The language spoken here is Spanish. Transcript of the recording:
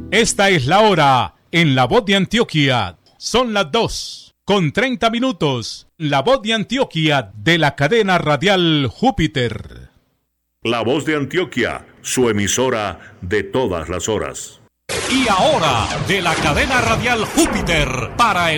Esta es la hora en La Voz de Antioquia. Son las 2:30. La Voz de Antioquia de la cadena radial Júpiter. La Voz de Antioquia, su emisora de todas las horas. Y ahora, de la cadena radial Júpiter, para el